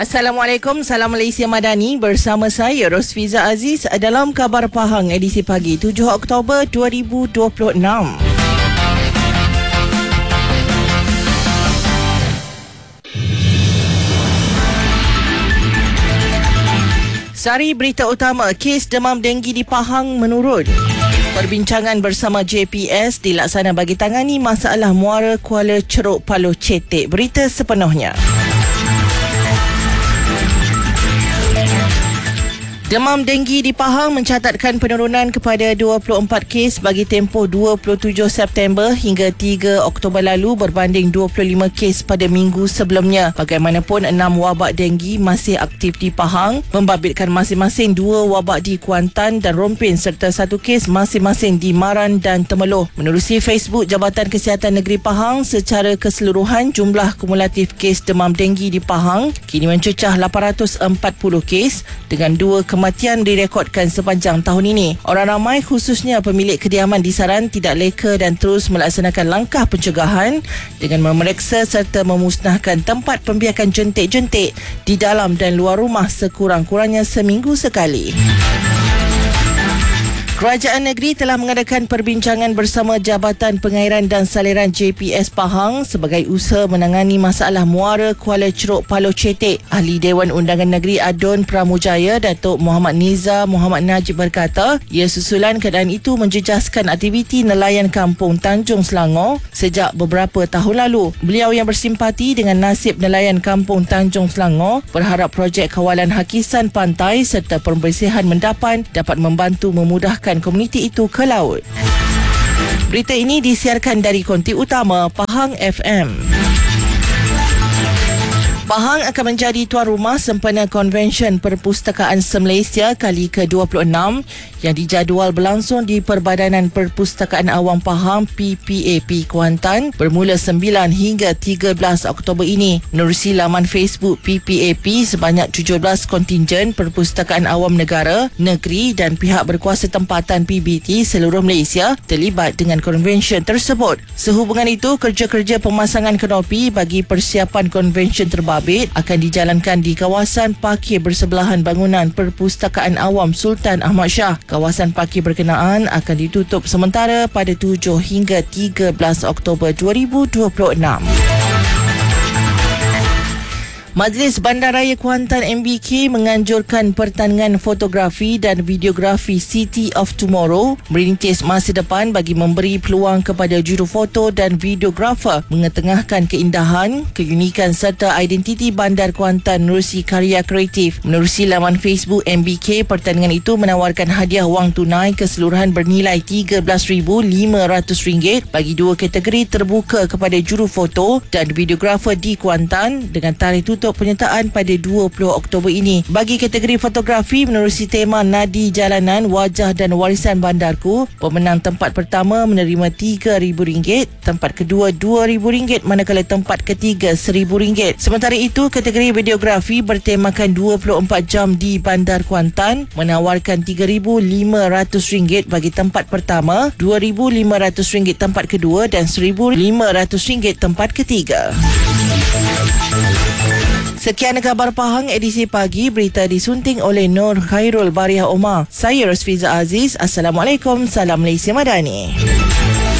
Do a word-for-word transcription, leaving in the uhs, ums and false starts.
Assalamualaikum, salam Malaysia Madani. Bersama saya Rosfiza Aziz dalam Khabar Pahang edisi pagi tujuh Oktober dua ribu dua puluh enam. Sari berita utama, kes demam denggi di Pahang menurun. Perbincangan bersama J P S dilaksana bagi tangani masalah muara Kuala Ceruk Paloh Cetek. Berita sepenuhnya. Demam denggi di Pahang mencatatkan penurunan kepada dua puluh empat kes bagi tempoh dua puluh tujuh September hingga tiga Oktober lalu berbanding dua puluh lima kes pada minggu sebelumnya. Bagaimanapun, enam wabak denggi masih aktif di Pahang, membabitkan masing-masing dua wabak di Kuantan dan Rompin serta satu kes masing-masing di Maran dan Temeloh. Menerusi Facebook Jabatan Kesihatan Negeri Pahang, secara keseluruhan jumlah kumulatif kes demam denggi di Pahang kini mencecah lapan ratus empat puluh kes dengan dua kematian kematian direkodkan sepanjang tahun ini. Orang ramai khususnya pemilik kediaman disaran tidak leka dan terus melaksanakan langkah pencegahan dengan memeriksa serta memusnahkan tempat pembiakan jentik-jentik di dalam dan luar rumah sekurang-kurangnya seminggu sekali. Kerajaan negeri telah mengadakan perbincangan bersama Jabatan Pengairan dan Saliran J P S Pahang sebagai usaha menangani masalah muara Kuala Ceruk Paloh Cetek. Ahli Dewan Undangan Negeri Adun Pramujaya, Datuk Muhammad Niza Muhammad Najib berkata, ia susulan keadaan itu menjejaskan aktiviti nelayan kampung Tanjung Selangor sejak beberapa tahun lalu. Beliau yang bersimpati dengan nasib nelayan kampung Tanjung Selangor berharap projek kawalan hakisan pantai serta pembersihan mendapan dapat membantu memudahkan komuniti itu ke laut. Berita ini disiarkan dari konti utama Pahang F M. Pahang akan menjadi tuan rumah sempena Konvensyen Perpustakaan Se-Malaysia kali ke dua puluh enam yang dijadual berlangsung di Perbadanan Perpustakaan Awam Pahang P P A P Kuantan bermula sembilan hingga tiga belas Oktober ini. Menerusi laman Facebook P P A P, sebanyak tujuh belas kontingen Perpustakaan Awam Negara, Negeri dan pihak berkuasa tempatan P B T seluruh Malaysia terlibat dengan konvensyen tersebut. Sehubungan itu, kerja-kerja pemasangan kanopi bagi persiapan konvensyen terbabit akan dijalankan di kawasan parkir bersebelahan bangunan Perpustakaan Awam Sultan Ahmad Shah. Kawasan parkir berkenaan akan ditutup sementara pada tujuh hingga tiga belas Oktober dua ribu dua puluh enam. Majlis Bandaraya Kuantan M B K menganjurkan pertandingan fotografi dan videografi City of Tomorrow merintis masa depan bagi memberi peluang kepada jurufoto dan videografer mengetengahkan keindahan, keunikan serta identiti bandar Kuantan menerusi karya kreatif. Menerusi laman Facebook M B K, pertandingan itu menawarkan hadiah wang tunai keseluruhan bernilai tiga belas ribu lima ratus ringgit bagi dua kategori terbuka kepada jurufoto dan videografer di Kuantan dengan tarikh tutup penyertaan pada dua puluh Oktober ini. Bagi kategori fotografi menerusi tema Nadi Jalanan, Wajah dan Warisan Bandarku, pemenang tempat pertama menerima tiga ribu ringgit, tempat kedua dua ribu ringgit, manakala tempat ketiga seribu ringgit. Sementara itu, kategori videografi bertemakan dua puluh empat jam di Bandar Kuantan menawarkan tiga ribu lima ratus ringgit bagi tempat pertama, dua ribu lima ratus ringgit tempat kedua dan seribu lima ratus ringgit tempat ketiga. Sekian Khabar Pahang edisi pagi, berita disunting oleh Nur Khairul Bariah Omar. Saya Rosfiza Aziz. Assalamualaikum, salam Malaysia Madani.